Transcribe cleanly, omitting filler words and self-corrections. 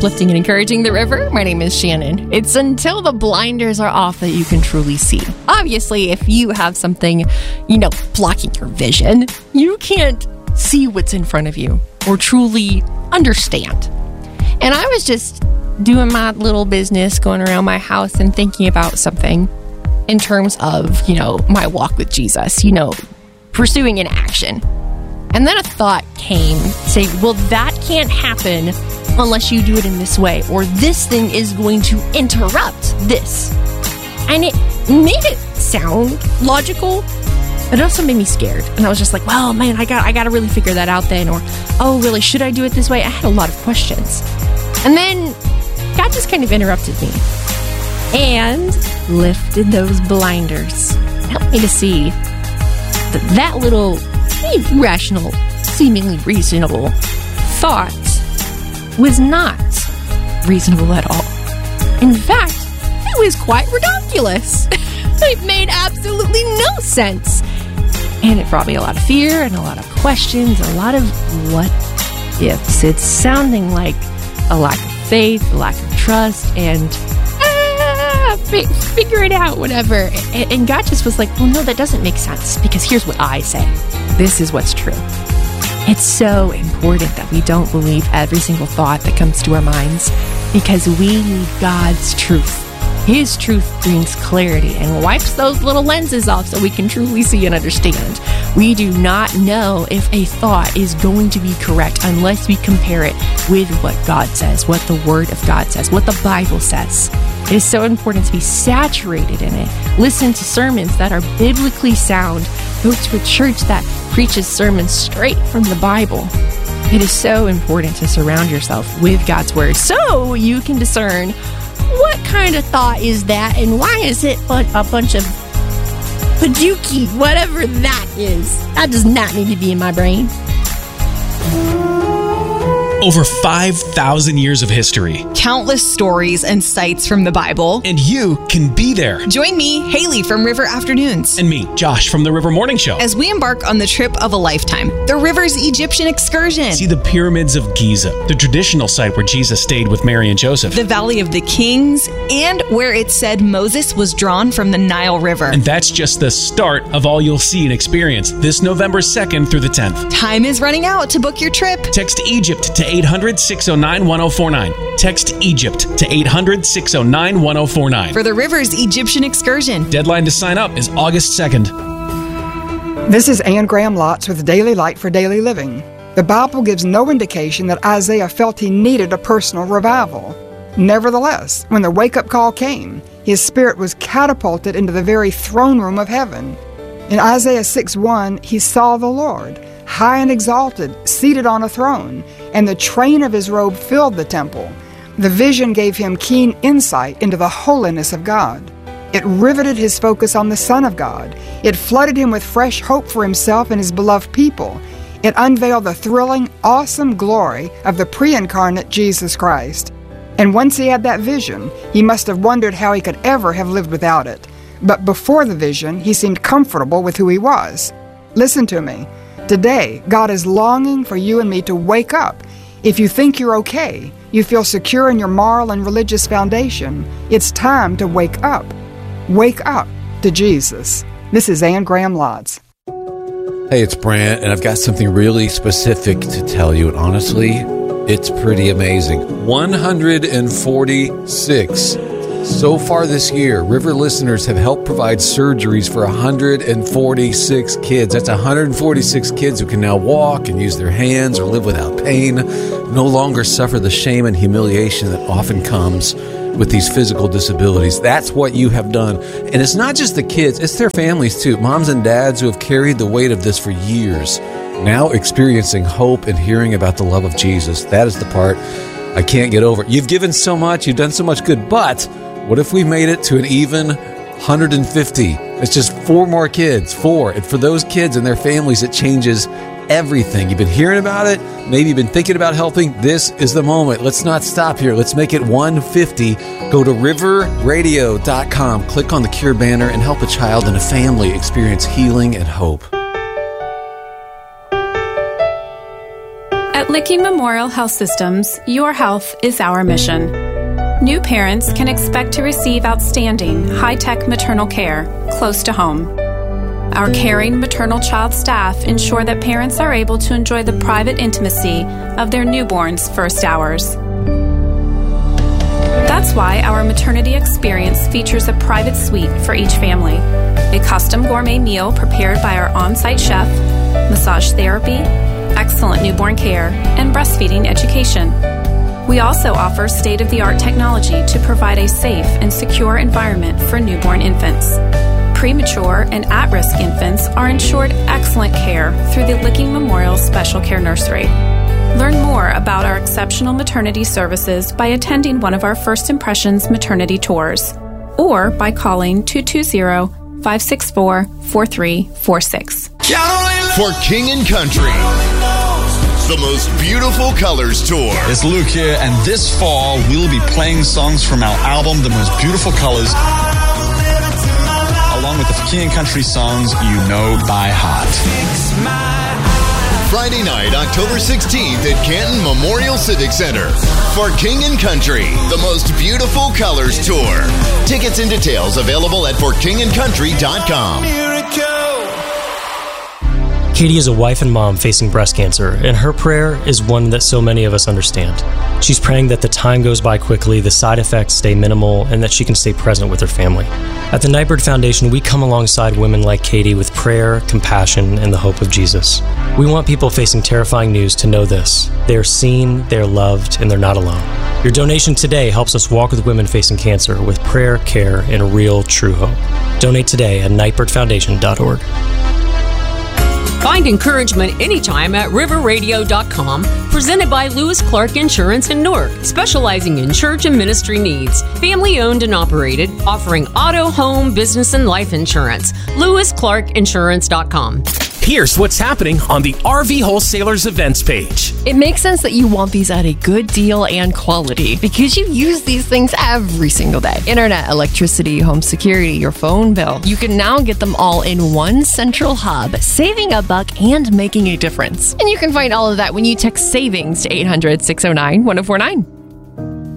uplifting and encouraging the river. My name is Shannon. It's until the blinders are off that you can truly see. Obviously, if you have something, blocking your vision, you can't see what's in front of you or truly understand. And I was just doing my little business, going around my house and thinking about something in terms of, my walk with Jesus, pursuing an action. And then a thought came saying, well, that can't happen unless you do it in this way, or this thing is going to interrupt this. And it made it sound logical, but it also made me scared. And I was just like, well, man, I got to really figure that out then. Or, oh, really, should I do it this way? I had a lot of questions. And then God just kind of interrupted me and lifted those blinders. Helped me to see that little irrational, seemingly reasonable thought was not reasonable at all. In fact, it was quite ridiculous. It made absolutely no sense. And it brought me a lot of fear and a lot of questions, a lot of what ifs. It's sounding like a lack of faith, a lack of trust, and figure it out, whatever. And God just was like, well, no, that doesn't make sense, because here's what I say. This is what's true. It's so important that we don't believe every single thought that comes to our minds, because we need God's truth. His truth brings clarity and wipes those little lenses off so we can truly see and understand. We do not know if a thought is going to be correct unless we compare it with what God says, what the Word of God says, what the Bible says. It is so important to be saturated in it. Listen to sermons that are biblically sound. Go to a church that preaches sermons straight from the Bible. It is so important to surround yourself with God's Word so you can discern what kind of thought is that and why is it a bunch of pajuki, whatever that is. That does not need to be in my brain. Over 5,000 years of history. Countless stories and sites from the Bible. And you can be there. Join me, Haley from River Afternoons. And me, Josh from the River Morning Show. As we embark on the trip of a lifetime, the River's Egyptian excursion. See the pyramids of Giza, the traditional site where Jesus stayed with Mary and Joseph. The Valley of the Kings, and where it said Moses was drawn from the Nile River. And that's just the start of all you'll see and experience this November 2nd through the 10th. Time is running out to book your trip. Text Egypt to 800-609-1049. Text Egypt to 800-609-1049. For the River's Egyptian excursion. Deadline to sign up is August 2nd. This is Anne Graham Lotz with Daily Light for Daily Living. The Bible gives no indication that Isaiah felt he needed a personal revival. Nevertheless, when the wake-up call came, his spirit was catapulted into the very throne room of heaven. In Isaiah 6:1, he saw the Lord, high and exalted, seated on a throne, and the train of his robe filled the temple. The vision gave him keen insight into the holiness of God. It riveted his focus on the Son of God. It flooded him with fresh hope for himself and his beloved people. It unveiled the thrilling, awesome glory of the pre-incarnate Jesus Christ. And once he had that vision, he must have wondered how he could ever have lived without it. But before the vision, he seemed comfortable with who he was. Listen to me. Today, God is longing for you and me to wake up. If you think you're okay, you feel secure in your moral and religious foundation, it's time to wake up. Wake up to Jesus. This is Anne Graham Lotz. Hey, it's Brant, and I've got something really specific to tell you. And honestly, it's pretty amazing. 146. So far this year, River listeners have helped provide surgeries for 146 kids. That's 146 kids who can now walk and use their hands or live without pain, no longer suffer the shame and humiliation that often comes with these physical disabilities. That's what you have done. And it's not just the kids, it's their families too. Moms and dads who have carried the weight of this for years, now experiencing hope and hearing about the love of Jesus. That is the part I can't get over. You've given so much, you've done so much good, but what if we made it to an even 150? It's just 4 more kids, 4. And for those kids and their families, it changes everything. You've been hearing about it. Maybe you've been thinking about helping. This is the moment. Let's not stop here. Let's make it 150. Go to riverradio.com, click on the Cure banner, and help a child and a family experience healing and hope. At Licking Memorial Health Systems, your health is our mission. New parents can expect to receive outstanding, high-tech maternal care close to home. Our caring maternal child staff ensure that parents are able to enjoy the private intimacy of their newborn's first hours. That's why our maternity experience features a private suite for each family, a custom gourmet meal prepared by our on-site chef, massage therapy, excellent newborn care, and breastfeeding education. We also offer state-of-the-art technology to provide a safe and secure environment for newborn infants. Premature and at-risk infants are ensured excellent care through the Licking Memorial Special Care Nursery. Learn more about our exceptional maternity services by attending one of our First Impressions maternity tours or by calling 220-564-4346. For King and Country, the most beautiful colors tour. It's Luke here, and this fall we'll be playing songs from our album, The Most Beautiful Colors, along with the King and Country songs you know by heart. Friday night, October 16th at Canton Memorial Civic Center for King and Country, the most beautiful colors tour. Tickets and details available at forkingandcountry.com. Katie is a wife and mom facing breast cancer, and her prayer is one that so many of us understand. She's praying that the time goes by quickly, the side effects stay minimal, and that she can stay present with her family. At the Nightbird Foundation, we come alongside women like Katie with prayer, compassion, and the hope of Jesus. We want people facing terrifying news to know this: they're seen, they're loved, and they're not alone. Your donation today helps us walk with women facing cancer with prayer, care, and real, true hope. Donate today at nightbirdfoundation.org. Find encouragement anytime at riverradio.com, presented by Lewis Clark Insurance in Newark, specializing in church and ministry needs. Family owned and operated, offering auto, home, business, and life insurance. LewisClarkInsurance.com. Here's what's happening on the RV Wholesalers events page. It makes sense that you want these at a good deal and quality because you use these things every single day. Internet, electricity, home security, your phone bill. You can now get them all in one central hub, saving $1 and making a difference. And you can find all of that when you text SAVINGS to 800-609-1049.